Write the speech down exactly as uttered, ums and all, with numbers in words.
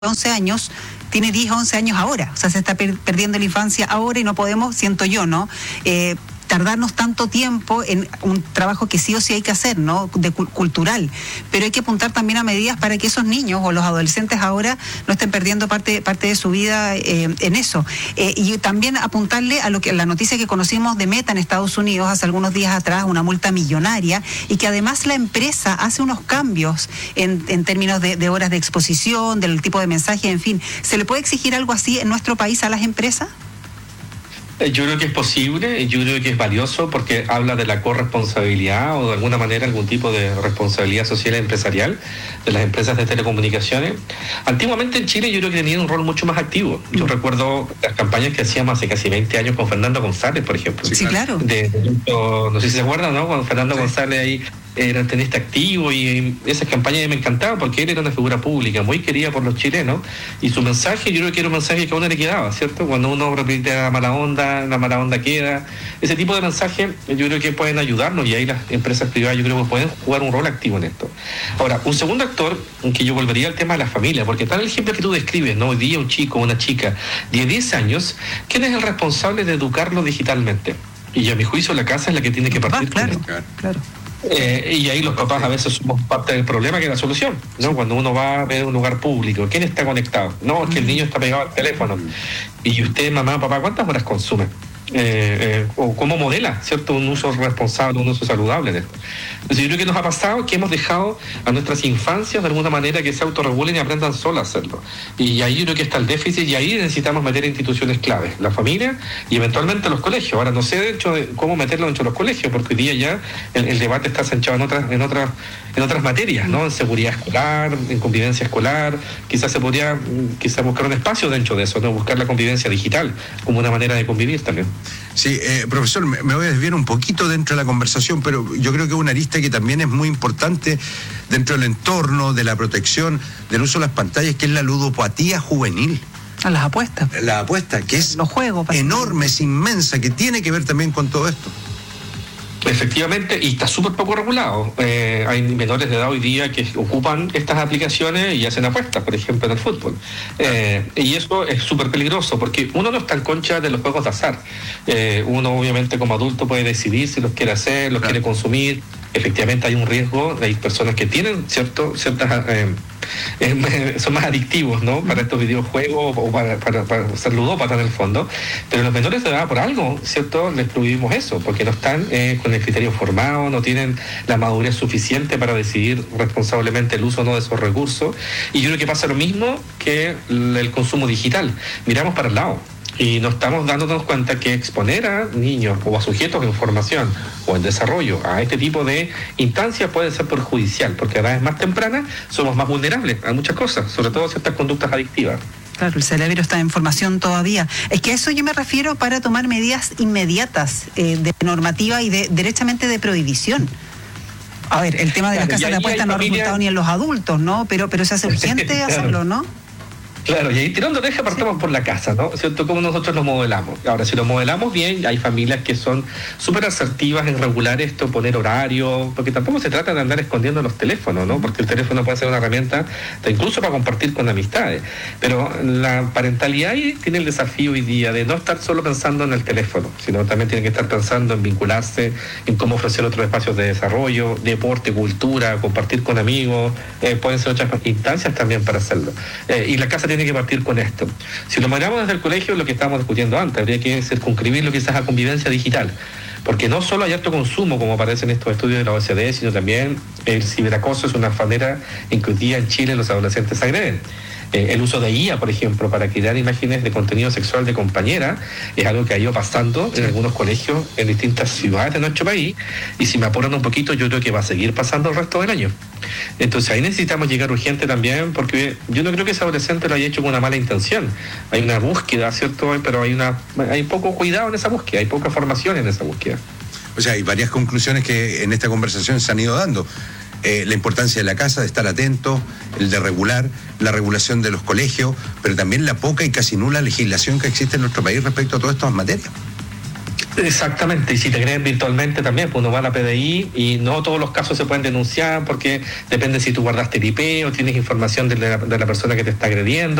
once años tiene diez, once años ahora, o sea, se está per- perdiendo la infancia ahora y no podemos, siento yo, ¿no? Eh, tardarnos tanto tiempo en un trabajo que sí o sí hay que hacer, ¿no? De cu- cultural, pero hay que apuntar también a medidas para que esos niños o los adolescentes ahora no estén perdiendo parte, parte de su vida eh, en eso. Eh, y también apuntarle a lo que la noticia que conocimos de Meta en Estados Unidos hace algunos días atrás, una multa millonaria, y que además la empresa hace unos cambios en, en términos de, de horas de exposición, del tipo de mensaje, en fin. ¿Se le puede exigir algo así en nuestro país a las empresas? Yo creo que es posible, yo creo que es valioso porque habla de la corresponsabilidad o de alguna manera algún tipo de responsabilidad social y empresarial de las empresas de telecomunicaciones. Antiguamente en Chile yo creo que tenía un rol mucho más activo. Yo mm. recuerdo las campañas que hacíamos hace casi veinte años con Fernando González, por ejemplo. Sí, claro. De, de, no sé si se acuerdan, ¿no? Cuando Fernando sí. González ahí era tenista activo y esas campañas me encantaban porque él era una figura pública muy querida por los chilenos y su mensaje yo creo que era un mensaje que a uno le quedaba, ¿cierto? Cuando uno repite la mala onda, la mala onda queda, ese tipo de mensajes yo creo que pueden ayudarnos y ahí las empresas privadas yo creo que pueden jugar un rol activo en esto. Ahora, un segundo actor, en que yo volvería al tema de la familia, porque tal el ejemplo que tú describes, ¿no? Hoy día un chico o una chica de diez años, ¿quién es el responsable de educarlo digitalmente? Y a mi juicio la casa es la que tiene que partir. Ah, claro, claro, claro. Eh, y ahí los papás a veces somos parte del problema que es la solución, ¿no? Cuando uno va a ver un lugar público, ¿quién está conectado? No, es que el niño está pegado al teléfono. Y usted, mamá, papá, ¿cuántas horas consume? Eh, eh, o cómo modela, ¿cierto? Un uso responsable, un uso saludable de esto. Entonces yo creo que nos ha pasado que hemos dejado a nuestras infancias de alguna manera que se autorregulen y aprendan solas a hacerlo. Y ahí yo creo que está el déficit y ahí necesitamos meter instituciones claves, la familia y eventualmente los colegios. Ahora no sé de hecho de cómo meterlo dentro de los colegios, porque hoy día ya el, el debate está centrado en otras, en otras, en otras materias, ¿no? En seguridad escolar, en convivencia escolar, quizás se podría quizás buscar un espacio dentro de eso, ¿no? Buscar la convivencia digital como una manera de convivir también. Sí, eh, profesor, me, me voy a desviar un poquito dentro de la conversación, pero yo creo que una arista que también es muy importante dentro del entorno, de la protección, del uso de las pantallas, que es la ludopatía juvenil. A las apuestas. La apuesta, que es los juegos, enorme, es inmensa, que tiene que ver también con todo esto. Efectivamente, y está súper poco regulado. Eh, hay menores de edad hoy día que ocupan estas aplicaciones y hacen apuestas, por ejemplo, en el fútbol. Eh, y eso es súper peligroso, porque uno no está en contra de los juegos de azar. Eh, uno, obviamente, como adulto puede decidir si los quiere hacer, los claro. quiere consumir. Efectivamente hay un riesgo, hay personas que tienen cierto, ciertas... Eh, eh, son más adictivos, ¿no? Para estos videojuegos o para, para, para ser ludópatas en el fondo, pero los menores de edad por algo, ¿cierto? Les prohibimos eso, porque no están eh, con el criterio formado, no tienen la madurez suficiente para decidir responsablemente el uso o no de esos recursos, y yo creo que pasa lo mismo que el consumo digital. Miramos para el lado y no estamos dándonos cuenta que exponer a niños o a sujetos en formación o en desarrollo a este tipo de instancias puede ser perjudicial, porque a edades más tempranas somos más vulnerables a muchas cosas, sobre todo a ciertas conductas adictivas. Claro, el cerebro está en formación todavía. Es que a eso yo me refiero para tomar medidas inmediatas eh, de normativa y de derechamente de prohibición. A ver, el tema de claro, las casas de apuestas no ha familia... resultado ni en los adultos, ¿no? Pero, pero se hace urgente claro. hacerlo, ¿no? Claro, y ahí tirando de eje partamos por la casa, ¿no? ¿Cierto? Cómo nosotros lo modelamos. Ahora, si lo modelamos bien, hay familias que son súper asertivas en regular esto, poner horario, porque tampoco se trata de andar escondiendo los teléfonos, ¿no? Porque el teléfono puede ser una herramienta incluso para compartir con amistades. Pero la parentalidad ahí tiene el desafío hoy día de no estar solo pensando en el teléfono, sino también tiene que estar pensando en vincularse, en cómo ofrecer otros espacios de desarrollo, deporte, cultura, compartir con amigos, eh, pueden ser otras instancias también para hacerlo. Eh, y la casa tiene que partir con esto. Si lo miramos desde el colegio, lo que estábamos discutiendo antes, habría que circunscribirlo quizás a convivencia digital, porque no solo hay alto consumo, como aparece en estos estudios de la O E C D, sino también el ciberacoso es una manera en que hoy día en Chile los adolescentes agreden. Eh, el uso de I A, por ejemplo, para crear imágenes de contenido sexual de compañera, es algo que ha ido pasando en algunos colegios en distintas ciudades de nuestro país, y si me apuran un poquito, yo creo que va a seguir pasando el resto del año. Entonces ahí necesitamos llegar urgente también, porque yo no creo que ese adolescente lo haya hecho con una mala intención. Hay una búsqueda, ¿cierto? Pero hay una hay poco cuidado en esa búsqueda, hay poca formación en esa búsqueda. O sea, hay varias conclusiones que en esta conversación se han ido dando. Eh, la importancia de la casa, de estar atento, el de regular, la regulación de los colegios, pero también la poca y casi nula legislación que existe en nuestro país respecto a todas estas materias. Exactamente, y si te agreden virtualmente también, pues uno va a la P D I y no todos los casos se pueden denunciar porque depende si tú guardaste el I P o tienes información de la, de la persona que te está agrediendo.